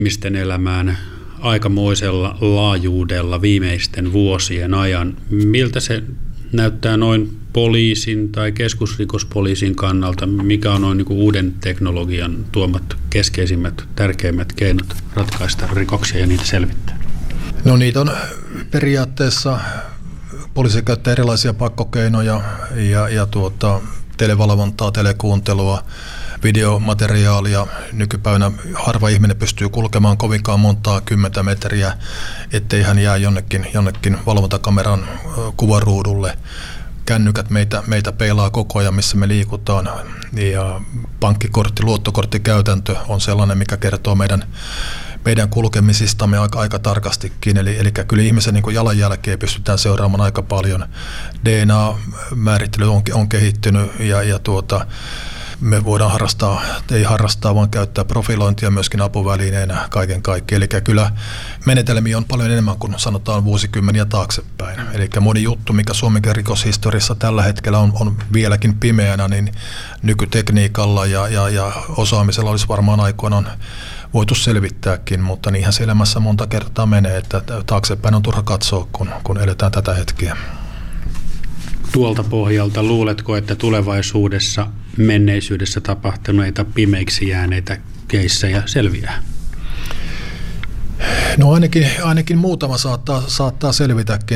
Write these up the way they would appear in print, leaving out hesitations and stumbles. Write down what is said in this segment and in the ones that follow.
ihmisten elämään aikamoisella laajuudella viimeisten vuosien ajan. Miltä se näyttää noin poliisin tai keskusrikospoliisin kannalta? Mikä on noin niin kuin uuden teknologian tuomat keskeisimmät, tärkeimmät keinot ratkaista rikoksia ja niitä selvittää? No niitä on periaatteessa, poliisi käyttää erilaisia pakkokeinoja ja televalvontaa, telekuuntelua, videomateriaalia. Nykypäivänä harva ihminen pystyy kulkemaan kovinkaan montaa 10 metriä, ettei hän jää jonnekin valvontakameran kuvaruudulle. Kännykät meitä peilaa koko ajan, missä me liikutaan, ja pankkikortti, luottokorttikäytäntö on sellainen, mikä kertoo meidän kulkemisistamme aika tarkastikin. Eli kyllä ihmisen niin kuin jalanjälkeä pystytään seuraamaan aika paljon. DNA-määrittely on kehittynyt ja me voidaan harrastaa, vaan käyttää profilointia myöskin apuvälineenä kaiken kaikkiaan. Eli kyllä menetelmiä on paljon enemmän kuin sanotaan vuosikymmeniä taaksepäin. Eli moni juttu, mikä Suomen rikoshistoriassa tällä hetkellä on vieläkin pimeänä, niin nykytekniikalla ja osaamisella olisi varmaan aikoinaan voitu selvittääkin, mutta niinhän se elämässä monta kertaa menee, että taaksepäin on turha katsoa, kun eletään tätä hetkeä. Tuolta pohjalta luuletko, että tulevaisuudessa menneisyydessä tapahtuneita pimeiksi jääneitä keissejä selviää? No ainakin muutama saattaa selvitäkin.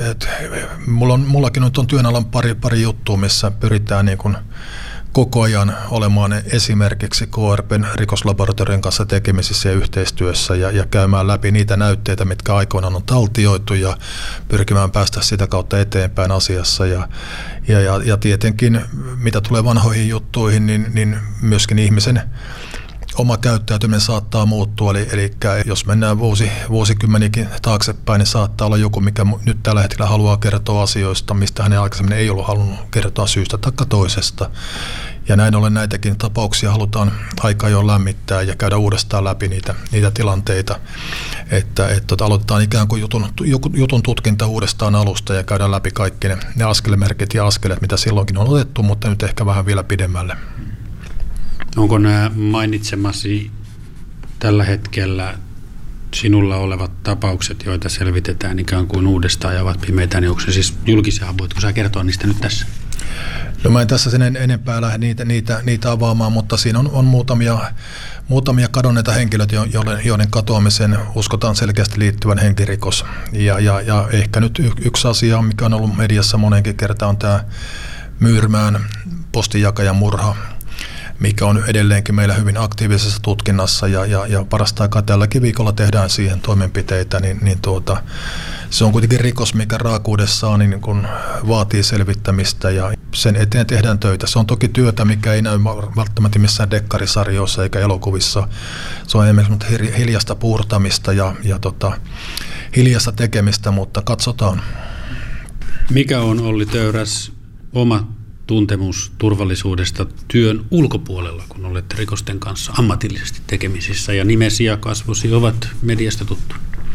Mullakin nyt on työn alla pari juttua, missä pyritään niin kuin koko ajan olemaan esimerkiksi KRP:n rikoslaboratorion kanssa tekemisissä ja yhteistyössä ja käymään läpi niitä näytteitä, mitkä aikoinaan on taltioitu ja pyrkimään päästä sitä kautta eteenpäin asiassa. Ja tietenkin, mitä tulee vanhoihin juttuihin, niin myöskin ihmisen oma käyttäytyminen saattaa muuttua, eli jos mennään vuosikymmenikin taaksepäin, niin saattaa olla joku, mikä nyt tällä hetkellä haluaa kertoa asioista, mistä hänen aikaisemmin ei ollut halunnut kertoa syystä tai toisesta. Ja näin ollen näitäkin tapauksia halutaan aika ajoin lämmittää ja käydä uudestaan läpi niitä tilanteita, että aloitetaan ikään kuin jutun tutkinta uudestaan alusta ja käydään läpi kaikki ne askelmerkit ja askeleet, mitä silloinkin on otettu, mutta nyt ehkä vähän vielä pidemmälle. Onko nämä mainitsemasi tällä hetkellä sinulla olevat tapaukset, joita selvitetään ikään kuin uudestaan ja ovat pimeitä, niin onko se siis julkisia? Voitko sä kertoa niistä nyt tässä? No mä en tässä sen enempää lähde niitä avaamaan, mutta siinä on muutamia kadonneita henkilöitä, joiden katoamiseen uskotaan selkeästi liittyvän henkirikos. Ja ehkä nyt yksi asia, mikä on ollut mediassa monenkin kertaan, on tämä Myyrmään postinjakajan murha, mikä on edelleenkin meillä hyvin aktiivisessa tutkinnassa ja parasta aikaa tälläkin viikolla tehdään siihen toimenpiteitä, niin se on kuitenkin rikos, mikä raakuudessaan niin kun vaatii selvittämistä ja sen eteen tehdään töitä. Se on toki työtä, mikä ei näy välttämättä missään dekkarisarjoissa eikä elokuvissa. Se on esimerkiksi hiljaista puurtamista ja hiljaista tekemistä, mutta katsotaan. Mikä on, Olli Töyräs, oma tuntemus turvallisuudesta työn ulkopuolella, kun olet rikosten kanssa ammatillisesti tekemisissä ja nimesi ja kasvosi ovat mediasta tuttu?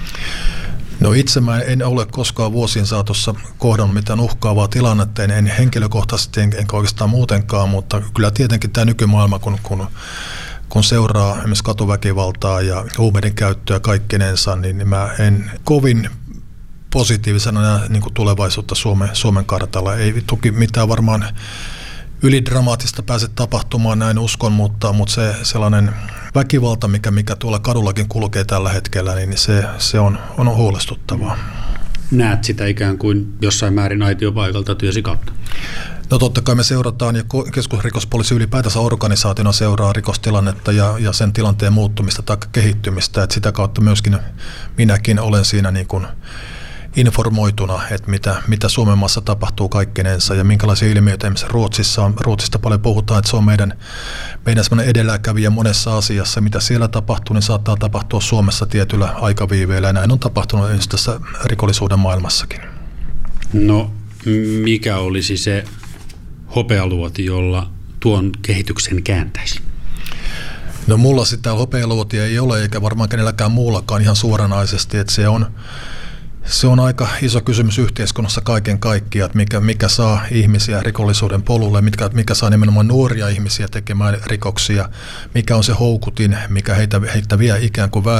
No itse mä en ole koskaan vuosien saatossa kohdannut mitään uhkaavaa tilannetta, en henkilökohtaisesti enkä oikeastaan muutenkaan, mutta kyllä tietenkin tämä nykymaailma, kun seuraa esimerkiksi katuväkivaltaa ja huumeiden käyttöä kaikkinensa, niin mä en kovin positiivisena näe niin kuin tulevaisuutta Suomen kartalla. Ei toki mitään varmaan ylidramaattista pääse tapahtumaan, näin uskon, mutta se sellainen väkivalta, mikä tuolla kadullakin kulkee tällä hetkellä, niin se on huolestuttavaa. Näet sitä ikään kuin jossain määrin aitiopaikalta työsi kautta? No totta kai me seurataan ja keskusrikospoliisi ylipäätänsä organisaationa seuraa rikostilannetta ja sen tilanteen muuttumista tai kehittymistä, että sitä kautta myöskin minäkin olen siinä niin kuin informoituna, että mitä Suomen maassa tapahtuu kaikkinensa ja minkälaisia ilmiöitä esimerkiksi Ruotsista paljon puhutaan, että se on meidän semmoinen edelläkävijä monessa asiassa. Mitä siellä tapahtuu, niin saattaa tapahtua Suomessa tietyllä aikaviiveellä ja näin on tapahtunut ensin tässä rikollisuuden maailmassakin. No mikä olisi se hopealuoti, jolla tuon kehityksen kääntäisi? No mulla sitä hopealuotia ei ole eikä varmaan kenelläkään muullakaan ihan suoranaisesti, että se on aika iso kysymys yhteiskunnassa kaiken kaikkiaan, että mikä saa ihmisiä rikollisuuden polulle, mikä saa nimenomaan nuoria ihmisiä tekemään rikoksia, mikä on se houkutin, mikä heitä vie ikään kuin väärään